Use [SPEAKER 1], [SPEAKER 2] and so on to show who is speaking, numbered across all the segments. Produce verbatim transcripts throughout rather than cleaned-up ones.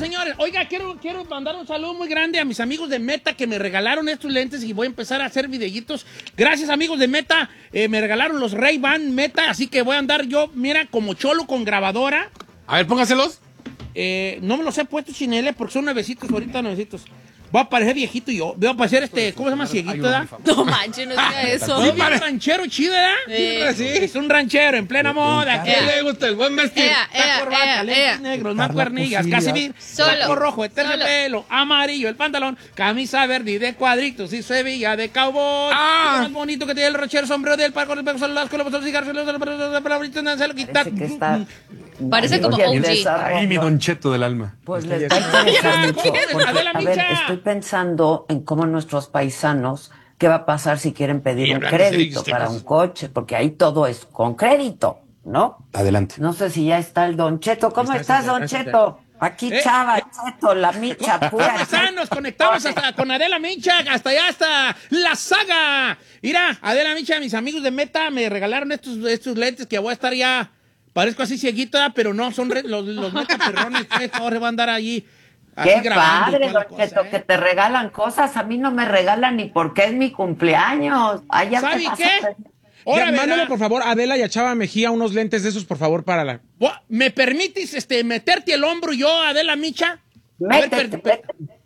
[SPEAKER 1] señores. Oiga, quiero, quiero mandar un saludo muy grande a mis amigos de Meta que me regalaron estos lentes y voy a empezar a hacer videitos. Gracias, amigos de Meta. Eh, me regalaron los Ray-Ban Meta, así que voy a andar yo, mira, como cholo con grabadora.
[SPEAKER 2] A ver, póngaselos.
[SPEAKER 1] Eh, no me los he puesto, Chinele, porque son nuevecitos, ahorita nuevecitos. Voy a parecer viejito yo. Voy a parecer este, ¿cómo se llama? Cieguito, ¿verdad?
[SPEAKER 3] No manches, no diga eso.
[SPEAKER 1] ¿Sí, un ranchero chido, ¿verdad?
[SPEAKER 3] Sí.
[SPEAKER 1] Sí. Es un ranchero en plena moda.
[SPEAKER 2] ¿A quién le gusta el buen vestir?
[SPEAKER 3] Ea, ea,
[SPEAKER 1] corbata,
[SPEAKER 3] ea,
[SPEAKER 1] lentes
[SPEAKER 3] ea.
[SPEAKER 1] negros, más cuernillas, casi vir,
[SPEAKER 3] Solo.
[SPEAKER 1] saco rojo, eterno
[SPEAKER 3] Solo.
[SPEAKER 1] pelo, amarillo, el pantalón, camisa verde y de cuadritos y Sevilla de cowboy.
[SPEAKER 2] Ah.
[SPEAKER 1] Lo más bonito que tiene el ranchero, sombrero del parco, el perro, las colas, los cigarros, los palabritos, se lo quitan.
[SPEAKER 4] Parece que está...
[SPEAKER 3] Parece como
[SPEAKER 4] Oye,
[SPEAKER 3] O G.
[SPEAKER 4] desarrollo.
[SPEAKER 2] Ay, mi Don Cheto del alma.
[SPEAKER 4] Pues les va a interesar mucho. Porque,
[SPEAKER 1] Adela
[SPEAKER 4] a ver,
[SPEAKER 1] Micha.
[SPEAKER 4] estoy pensando en cómo nuestros paisanos, qué va a pasar si quieren pedir
[SPEAKER 2] Y
[SPEAKER 4] un
[SPEAKER 2] hablando de
[SPEAKER 4] crédito
[SPEAKER 2] series,
[SPEAKER 4] para
[SPEAKER 2] chicos.
[SPEAKER 4] un coche, porque ahí todo es con crédito, ¿no?
[SPEAKER 2] Adelante.
[SPEAKER 4] No sé si ya está el Don Cheto. ¿Cómo estás, Don Cheto? Aquí
[SPEAKER 1] Eh,
[SPEAKER 4] Chava, Cheto, la Micha,
[SPEAKER 1] ¿Cómo
[SPEAKER 4] pura.
[SPEAKER 1] están? Nos conectamos hasta con Adela Micha, hasta allá, hasta la saga. Mira, Adela Micha, mis amigos de Meta me regalaron estos, estos lentes que voy a estar ya, parezco así cieguito, ¿verdad? Pero no, son re- los, los Meta perrones, pues, ahora voy a andar allí. Así
[SPEAKER 4] Qué
[SPEAKER 1] grabando y
[SPEAKER 4] padre,
[SPEAKER 1] toda la
[SPEAKER 4] Don
[SPEAKER 1] cosa,
[SPEAKER 4] Cheto,
[SPEAKER 1] ¿eh?
[SPEAKER 4] que te regalan cosas. A mí no me regalan ni porque es mi cumpleaños. Ay, ya te
[SPEAKER 1] ¿Sabe
[SPEAKER 4] vas
[SPEAKER 1] qué?
[SPEAKER 4] a-
[SPEAKER 1] Ahora,
[SPEAKER 5] Ya, mándale,
[SPEAKER 1] verá.
[SPEAKER 5] por favor, a Adela y a Chava Mejía unos lentes de esos, por favor, para la...
[SPEAKER 1] Gua- ¿Me permites este, meterte el hombro yo, Adela Micha? A ver,
[SPEAKER 4] Métete,
[SPEAKER 1] per- per-
[SPEAKER 4] métete.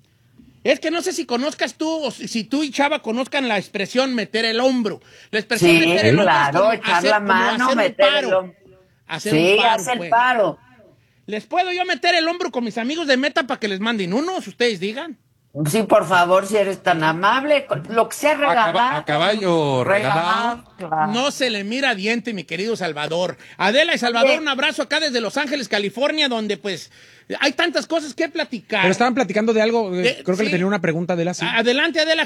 [SPEAKER 1] Es que no sé si conozcas tú o si, si tú y Chava conozcan la expresión meter el hombro. La expresión
[SPEAKER 4] Sí,
[SPEAKER 1] meter el hombro es
[SPEAKER 4] claro,
[SPEAKER 1] como
[SPEAKER 4] echar
[SPEAKER 1] hacer-
[SPEAKER 4] la
[SPEAKER 1] como
[SPEAKER 4] mano,
[SPEAKER 1] hacer un
[SPEAKER 4] meter el
[SPEAKER 1] paro.
[SPEAKER 4] hombro.
[SPEAKER 1] Hacer
[SPEAKER 4] Sí,
[SPEAKER 1] un paro,
[SPEAKER 4] haz el
[SPEAKER 1] pues.
[SPEAKER 4] paro.
[SPEAKER 1] ¿Les puedo yo meter el hombro con mis amigos de Meta para que les manden unos? Ustedes digan.
[SPEAKER 4] Sí, por favor, si eres tan amable. Lo que sea
[SPEAKER 2] A,
[SPEAKER 4] regalado.
[SPEAKER 2] caba- a caballo regalado.
[SPEAKER 4] claro.
[SPEAKER 1] No se le mira diente, mi querido Salvador. Adela y Salvador,
[SPEAKER 4] Oye.
[SPEAKER 1] un abrazo acá desde Los Ángeles, California, donde pues hay tantas cosas que platicar.
[SPEAKER 5] Pero estaban platicando de algo, eh,
[SPEAKER 1] De-
[SPEAKER 5] creo que
[SPEAKER 1] sí.
[SPEAKER 5] le tenía una pregunta a Adela. Sí.
[SPEAKER 1] Adelante, Adela.